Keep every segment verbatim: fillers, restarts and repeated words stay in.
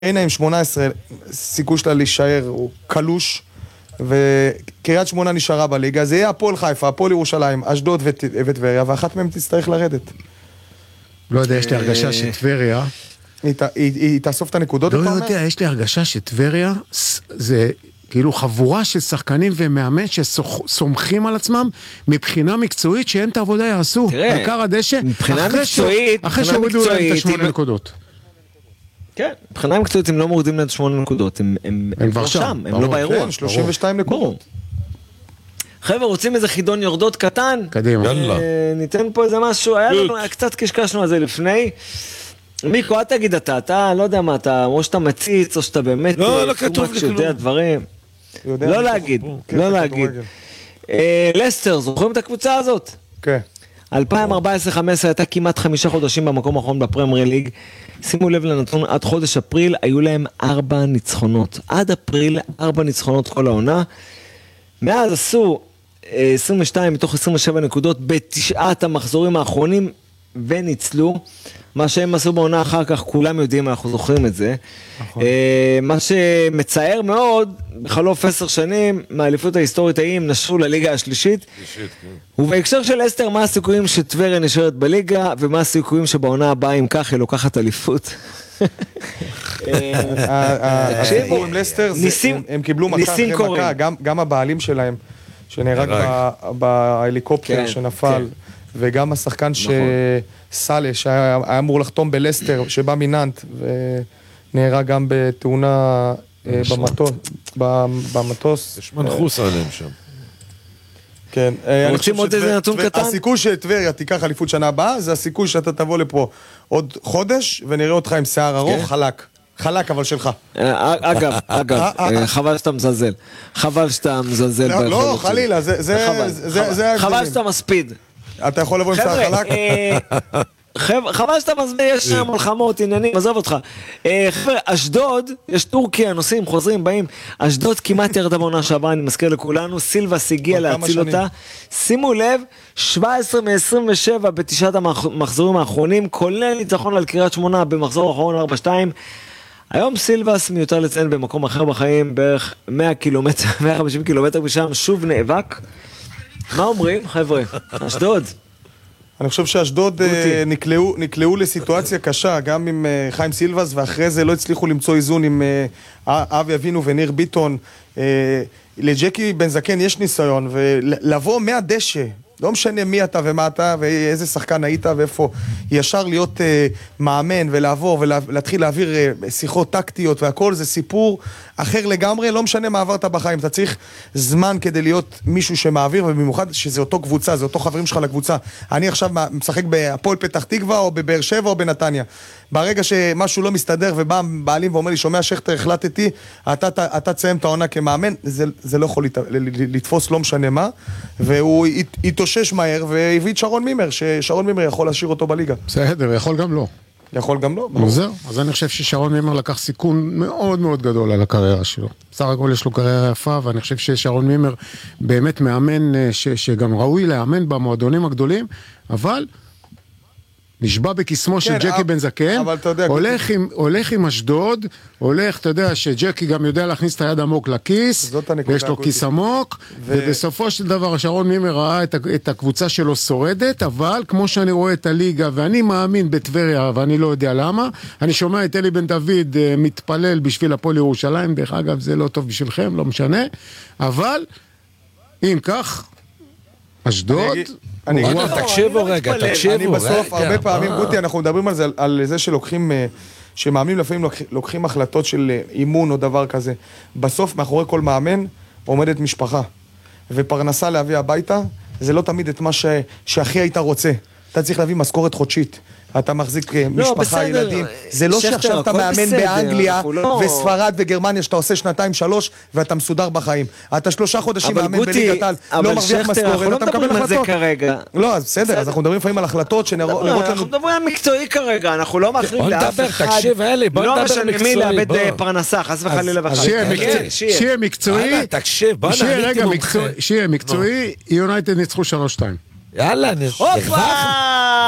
הנה עם שמונה עשרה, סיכוי שלה להישאר, הוא קלוש, וקריית שמונה נשארה בליגה, זה יהיה הפועל חיפה, הפועל ירושלים, אשדוד וטבריה, ואחת מהם תצטרך לרדת. לא יודע, יש לי הרגשה שטבריה... היא תאסוף את הנקודות? לא יודע, יש לי הרגשה שטבריה זה כאילו חבורה של שחקנים ומאמן שסומכים על עצמם מבחינה מקצועית שאין את העבודה יעשו. תראה, מבחינה מקצועית, אחרי שהורידו להם את השמונה נקודות. כן, מבחינה מקצועית הם לא מורידים להם את שמונה נקודות, הם כבר שם, הם לא באירוע. שלושים ושתיים נקודות. חבר'ה, רוצים איזה חידון יורדות קטן? קדימה. ניתן פה איזה משהו, היה לנו, קצת קשקשנו על זה לפני. מיקו, אל תגיד אתה, אתה לא יודע מה, אתה, או שאתה מציץ, או שאתה באמת... לא, לא כתוב לי כלום. יודע דברים. לא להגיד, לא להגיד. לסטר, זוכרים את הקבוצה הזאת? כן. אלפיים ארבע עשרה חמש עשרה הייתה כמעט חמישה חודשים במקום האחרון בפרמייר ליג. שימו לב לנתון, עד חודש אפריל היו להם ארבע ניצחונות. עד אפריל, ארבע ניצחונות כל העונה. מאז עשו עשרים ושתיים מתוך עשרים ושבע נקודות בתשעת המחזורים האחרונים, וניצלו. מה שהם עשו בעונה אחר כך, כולם יודעים, אנחנו זוכרים את זה. נכון. מה שמצער מאוד, בחלוף עשר שנים, מהאליפות ההיסטורית ההיא, נשרו לליגה השלישית. שלישית, כן. ובהקשר של אסתר, מה הסיכויים שטבריה נשארת בליגה, ומה הסיכויים שבעונה הבאה, אם כך, היא לוקחת אליפות? הסיפור עם לסטר, הם קיבלו מכה אחרי מכה, גם הבעלים שלהם, שנהרג בהליקופטר שנפל, וגם השחקן שסאלה, שהיה אמור לחתום בלסטר, שבא מננט, ונהרג גם בתאונה במטוס. יש מנחוס עליהם שם. כן. רוצים עוד איזה נתון קטן? הסיכוי שטבריה תיקח אליפות שנה הבאה, זה הסיכוי שאתה תבוא לפה עוד חודש, ונראה אותך עם שיער ארוך, חלק. חלק, אבל שלך. אגב, אגב, חבל שאתה מזלזל. חבל שאתה מזלזל. לא, חלילה, זה... חבל שאתה מספיד. אתה יכול לבוא עם שיער חלק? חבל שאתה מסביר, יש שם מלחמות, עניינים, עזוב אותך. חבר'ה, אשדוד, יש טורקיה, נוסעים, חוזרים, באים. אשדוד כמעט ירדה בעונה שעברה, אני מזכיר לכולנו, סילבס הגיע להציל אותה. שימו לב, שבע עשרה מ-עשרים ושבע בתשעת המחזורים האחרונים, כולל ניצחון על קריית שמונה במחזור האחרון ארבע שתיים. היום סילבס מיותר לציין במקום אחר בחיים, בערך מאה קילומטר, מאה וחמישים קילומטר משם, שוב נאבק. מה אומרים, חבר'ה? אשדוד. אני חושב שאשדוד נקלעו, נקלעו לסיטואציה קשה, גם עם חיים סילבס, ואחרי זה לא הצליחו למצוא איזון עם אבי אבינו וניר ביטון. לג'קי בן זקן יש ניסיון, ולבוא מהדשא, לא משנה מי אתה ומה אתה, ואיזה שחקן היית ואיפה, ישר להיות uh, מאמן ולעבור ולהתחיל להעביר uh, שיחות טקטיות והכל, זה סיפור אחר לגמרי, לא משנה מה עברת בחיים, אתה צריך זמן כדי להיות מישהו שמעביר, ובמיוחד שזה אותו קבוצה, זה אותו חברים שלך לקבוצה. אני עכשיו משחק בהפועל פתח תקווה, או בבאר שבע, או בנתניה. ברגע שמשהו לא מסתדר, ובא בעלים ואומר לי, שומע שכתר, החלטתי, אתה, אתה, אתה תסיים את העונה כמאמן, זה, זה לא יכול לתפוס לא משנה מה, והוא התאושש מהר, והביא את שרון מימר, ששרון מימר יכול להשאיר אותו בליגה. בסדר, יכול גם לא. יכול גם לא. זהו, אז אני חושב ששרון מימר לקח סיכון מאוד מאוד גדול על הקריירה שלו. בסך הכל יש לו קריירה יפה, ואני חושב ששרון מימר באמת מאמן ש, שגם ראוי לאמן במועדונים הגדולים, אבל נשבע בקסמו של ג'קי בן זקן, הולך עם אשדוד, הולך, אתה יודע, שג'קי גם יודע להכניס את היד עמוק לכיס, ויש לו כיס עמוק, ובסופו של דבר שרון מימר ראה את הקבוצה שלו שורדת, אבל כמו שאני רואה את הליגה, ואני מאמין בטבריה, ואני לא יודע למה, אני שומע את אלי בן דוד מתפלל בשביל הפועל ירושלים, דרך אגב זה לא טוב בשבילכם, לא משנה, אבל אם כך, אשדוד... תקשיבו רגע, תקשיבו. אני בסוף, הרבה פעמים, גוטי, אנחנו מדברים על זה, על זה שלוקחים, שמאמנים לפעמים לוקחים החלטות של אימון או דבר כזה. בסוף, מאחורי כל מאמן, עומדת משפחה. ופרנסה להביא הביתה, זה לא תמיד את מה שהכי היית רוצה. אתה צריך להביא משכורת חודשית. אתה מחזיק משפחה, ילדים. זה לא שעכשיו אתה מאמן באנגליה וספרד וגרמניה, שאתה עושה שנתיים, שלוש, ואתה מסודר בחיים. אתה שלושה חודשים מאמן בליגת העל, לא מרוויח משכורת, אתה מקבל החלטות. לא, אז בסדר, אז אנחנו מדברים לפעמים על החלטות שנראות לנו... אנחנו מדברים על מקצועי כרגע, אנחנו לא מאחרים לאף אחד. תקשיב, אלי, בוא נדבר מקצועי. לא משנה מי לאבד פרנסה, חס וחלילה וחלילה. שיהיה מקצועי, תקשיב, בוא נהייתי מומחה. שיהיה מקצועי, יונייטד ניצחו שלוש שתיים. יאללה, הופה!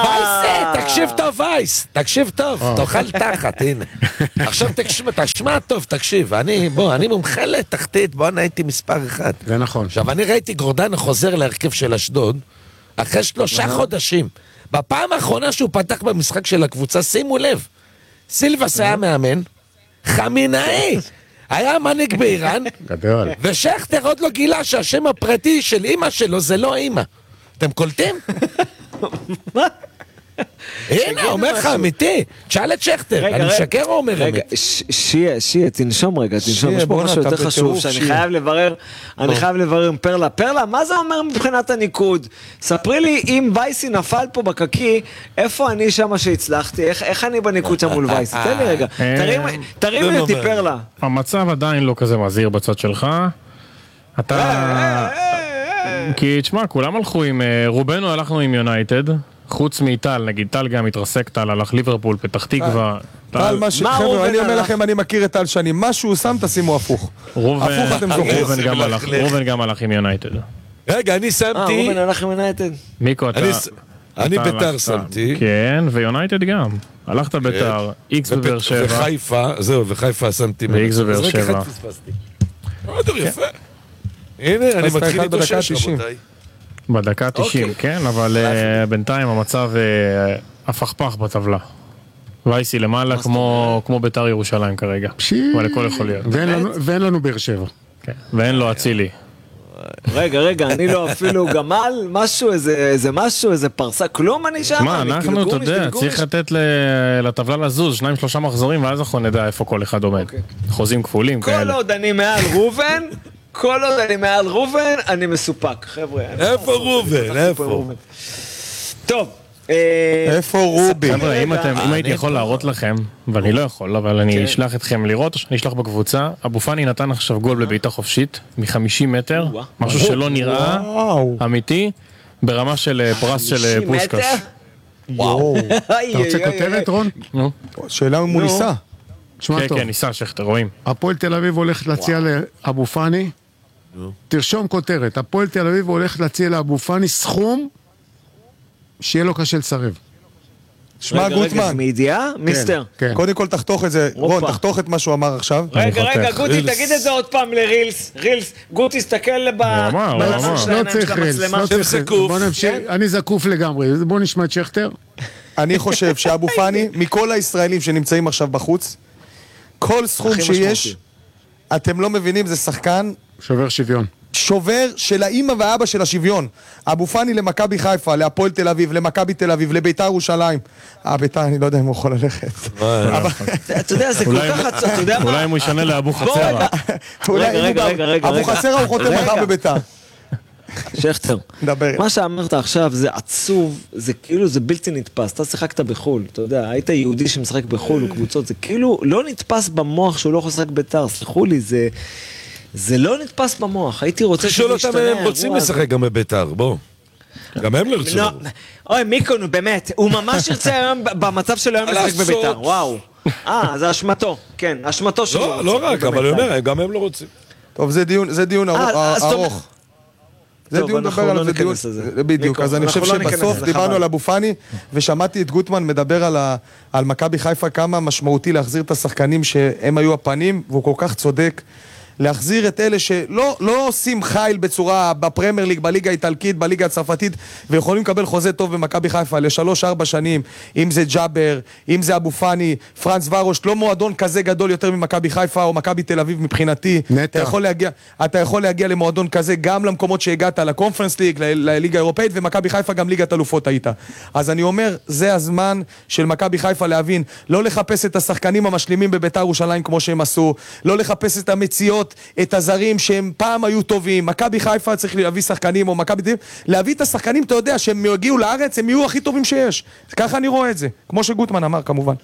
וייס, תקשיב טוב וייס, תקשיב טוב, תאכל תחת, הנה. עכשיו תקשיב, תשמע טוב, תקשיב, אני, בוא, אני מומחה לתחתית, בוא נהייתי מספר אחד. זה נכון. עכשיו, אני ראיתי גורדנה חוזר להרכב של אשדוד, אחרי שלושה חודשים. בפעם האחרונה שהוא פתח במשחק של הקבוצה, שימו לב, סילבס היה מאמן, חמינאי, היה מנהיג באיראן, גדול. ושכטר עוד לא גילה שהשם הפרטי של אמא שלו זה לא אמא. אתם קולטים? מה? הנה, אומר לך אמיתי, תשאל את שכטר, אני משקר או אומר רגע, אמת? שיה, שיה, תנשום רגע, תנשום, שיה, יש פה בואנה, משהו אתה יותר חשוב בטירוף, שאני שיה. חייב לברר, אני חייב לברר עם פרלה. פרלה, מה זה אומר מבחינת הניקוד? ספרי לי, אם וייסי נפל פה בקקי, איפה אני שמה שהצלחתי? איך- איך אני בניקוד שם מול וייסי? תן לי רגע, תרים- תרים לי אותי פרלה. המצב עדיין לא כזה מזהיר בצד שלך. אתה... כי תשמע, כולם הלכו עם... אה, רובנו הלכנו עם יונייטד, חוץ מאיטל, נגיד טל גם התרסק, טל הלך ליברפול, פתח תקווה. טל, מה ש... מה חבר'ה, ראובן אני אומר הלך? לכם, אני מכיר את טל שנים, מה שהוא שם תשימו הפוך. רובן הפוך אתם זוכרים. רובן גם הלך- רובן גם הלך עם יונייטד. רגע, אני אה, שמתי, רובן הלך עם יונייטד. מיקו, אתה... אני ס- אני אתה ביתר הלכת- שמתי, כן, ויונייטד גם. הלכת ביתר, איקס בבאר ופ- שבע. וחיפה, זהו, וחיפה שמתי. ו-X בבאר אז רק אחד שבע. פספסתי. מאוד יפה. הנה, אני אז אתה מתחיל אחד איתו בדקה שש, ה-תשעים. רבותיי. בדקה תשעים, אוקיי. כן, אבל אה, בינתיים המצב אה, הפכפך בטבלה. וייסי למעלה כמו כמו ביתר ירושלים כרגע. אבל הכל יכול להיות. ואין לנו- ואין לנו באר שבע. כן. ואין לו אצילי. רגע, רגע, אני לא אפילו גמל, משהו, איזה איזה משהו, איזה פרסה, כלום אני שם? מה, אני אנחנו, כאילו אתה גורניש, יודע, כאילו צריך גורניש. לתת ל- לטבלה לזוז, שניים שלושה מחזורים, ואז אנחנו נדע איפה כל אחד עומד. חוזים כפולים כל כאלה. עוד אני מעל ראובן, כל עוד אני מעל ראובן, אני מסופק, חבר'ה. אני איפה ראובן? איפה? טוב, אה, איפה רובי? חבר'ה, אם אתם- אם הייתי אני יכול פה. להראות לכם, ואני לא יכול, אבל אני אשלח אתכם לראות, או שאני אשלח בקבוצה, אבו פאני נתן עכשיו גול בבעיטה חופשית, מ-חמישים מטר, וואו. משהו שלא נראה וואו. אמיתי, ברמה של אה, פרס של אה, חמישים פושקש. מטר? וואו. אתה רוצה כותרת, רון? נו, שאלה אם הוא נו. ניסה. תשמע כן, טוב, כן, ניסה שכטר, רואים. הפועל תל אביב הולכת להציע לאבו פאני, תרשום כותרת, הפועל תל אביב הולכת להציע לאבו פאני סכום שיהיה לו קשה לסרב. שמע רגע, רגע, גוטמן, מידיעה? מיסטר. כן. קודם כל תחתוך את זה, רון, הופה. תחתוך את מה שהוא אמר עכשיו. רגע, אני רגע, חותך. גוטי, רילס. תגיד את זה עוד פעם לרילס. רילס, גוטי, תסתכל ב... אמר, הוא בלחם אמר. של לא העיניים צריך של רילס, המצלמה. לא צריך רילס. זקוף. בוא נמשיך, אני זקוף לגמרי, בוא נשמע את שכטר. אני חושב שאבו פאני, מכל הישראלים שנמצאים עכשיו בחוץ, כל סכום הכי שיש, משמעותי. אתם לא מבינים, זה שחקן שובר שוויון. שובר של האמא והאבא של השוויון. אבו פאני למכבי חיפה, להפועל תל אביב, למכבי תל אביב, לביתר ירושלים. אה, ביתר, אני לא יודע אם הוא יכול ללכת. אבל- אתה יודע, זה כל אולי- כך עצוב, אתה יודע מה? אולי אם הוא ישנה לאבו בוא חצרה. רגע, אולי רגע, אם הוא רגע, גם- רגע, רגע, אבו רגע. חסרה הוא חותם רגע. מחר בביתר. שכטר, דבר. מה שאמרת עכשיו זה עצוב, זה כאילו זה בלתי נתפס, אתה שיחקת בחול, אתה יודע, היית יהודי שמשחק בחול וקבוצות, זה כאילו לא נתפס במוח שהוא לא יכול לשחק ביתר, סלחו לי, זה זה לא נתפס במוח, הייתי רוצה תשאול שזה אותם ישתנה, אם הם רוצים האירוע הזה. לשחק גם בביתר, בוא. גם הם לא ירצו. לא, אוי מיקו, נו באמת, הוא ממש ירצה היום, במצב שלו היום לשחק לעשות. בביתר, וואו. אה, זה אשמתו, כן, אשמתו שלו. לא, לא רק, אבל אני אומר, גם הם לא רוצים. טוב, זה דיון, זה דיון ארוך- אה, אז זאת אומרת- ארוך. זה טוב, דיון, אנחנו נדבר לא עליו, זה דיון, ניכנס לזה. בדיוק, מיקו, אז אני אנחנו חושב לא ניכנס שבסוף לזה, דיברנו חבל. על אבו פאני, ושמעתי את גוטמן מדבר על ה- על מכבי חיפה, כמה משמעותי להחזיר את השחקנים שהם היו הפנים, והוא כל כך צודק. להחזיר את אלה שלא לא עושים חייל בצורה בפרמייר ליג, בליגה האיטלקית, בליגה הצרפתית, ויכולים לקבל חוזה טוב במכבי חיפה לשלוש ארבע שנים, אם זה ג'אבר, אם זה אבו פאני, פרנץ ורוש, לא מועדון כזה גדול יותר ממכבי חיפה או מכבי תל אביב מבחינתי. נטע. אתה יכול להגיע, אתה יכול להגיע למועדון כזה גם למקומות שהגעת, לקונפרנס ליג, ל- לליגה האירופאית, ומכבי חיפה גם ליגת אלופות היית. אז אני אומר, זה הזמן של מכבי חיפה להבין, לא לחפש את השחקנים המשלימים בביתר ירושלים כמו שהם עשו, לא לחפש את המציאות, את הזרים שהם פעם היו טובים. מכבי חיפה צריך להביא שחקנים, או מכבי תל אביב, להביא את השחקנים, אתה יודע, שהם יגיעו לארץ, הם יהיו הכי טובים שיש. ככה אני רואה את זה, כמו שגוטמן אמר כמובן.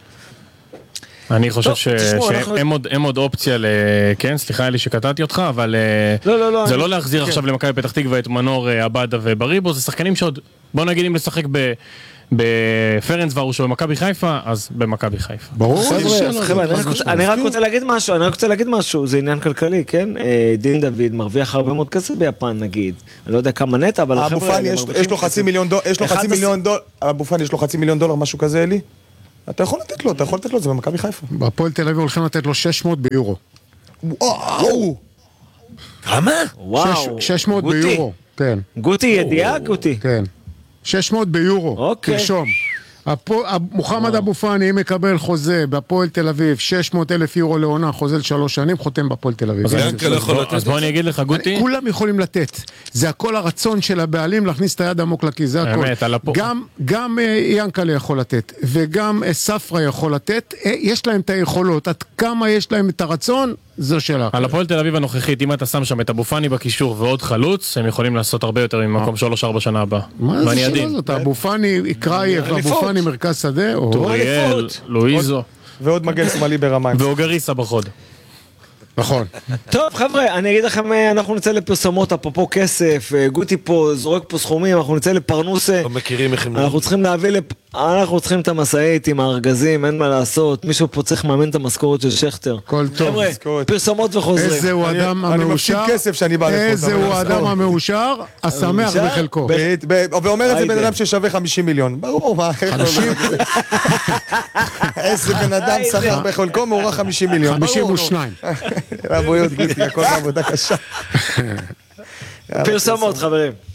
אני חושב טוב, ש- תשמעו, שהם אנחנו- הם עוד- הם עוד אופציה ל... כן, סליחה אלי שקטעתי אותך, אבל אה, לא, לא, לא, זה אני- לא להחזיר כן. עכשיו למכבי פתח תקווה את מנור, אה, עבדה ובריבו, זה שחקנים שעוד, בוא נגיד אם לשחק ב... בפרנס ורוש או במכבי חיפה, אז במכבי חיפה. ברור. חבר'ה, אני רק רוצה להגיד משהו, אני רק רוצה להגיד משהו, זה עניין כלכלי, כן? דין דוד מרוויח הרבה מאוד כסף ביפן, נגיד. אני לא יודע כמה נטע, אבל אבו פאני יש לו חצי מיליון דולר, יש לו חצי מיליון דולר, אבו פאני יש לו חצי מיליון דולר, משהו כזה, אלי? אתה יכול לתת לו, אתה יכול לתת לו, זה במכבי חיפה. בהפועל תל אביב הולכים לתת לו שש מאות ביורו. וואו! כמה? וואו. שש מאות ביורו, כן. גוטי ידיעה, גוטי? כן. שש מאות ביורו, אוקיי. תרשום. מוחמד אבו פאני, אם מקבל חוזה בהפועל תל אביב, שש מאות אלף יורו לעונה, חוזה לשלוש שנים, חותם בהפועל תל אביב. אז בוא אני אגיד לך, גוטי. כולם יכולים לתת. זה הכל הרצון של הבעלים להכניס את היד עמוק לכיס, זה הכל. האמת, על הפו. גם ינקלה יכול לתת, וגם ספרה יכול לתת, יש להם את היכולות, עד כמה יש להם את הרצון, זו שאלה. על הפועל תל אביב הנוכחית, אם אתה שם שם את אבו פאני בקישור ועוד חלוץ, הם יכולים לעשות הרבה יותר ממקום שלוש ארבע שנה הבאה. מה זה שאלה זאת? אבו פאני, קראייב, אבו פאני מרכז שדה, או... טוריאל, לואיזו. ועוד מגן שמאלי ברמה. ואוגריסה בחוד. נכון. טוב חבר'ה, אני אגיד לכם, אנחנו נצא לפרסומות, אפרופו כסף, גוטי פה זורק פה סכומים, אנחנו נצא לפרנוס, לא מכירים איך הם... אנחנו צריכים להביא, לפ... אנחנו צריכים את המסעית עם הארגזים, אין מה לעשות, מישהו פה צריך מאמן את המשכורת של שכטר. כל טוב. חבר'ה, פרסומות וחוזרים. איזה הוא אדם אני מפסיד המאושר, כסף שאני בא לפה. איזה הוא האדם המאושר, השמח בחלקו. ואומר את זה בן אדם ששווה חמישים מיליון. ברור, מה? חמישים? איזה בן אדם שכר בחלקו מעורך חמישים מיליון. חמישים ושניים. רבויות גוטי, הכל בעבודה קשה. פרסומות חברים.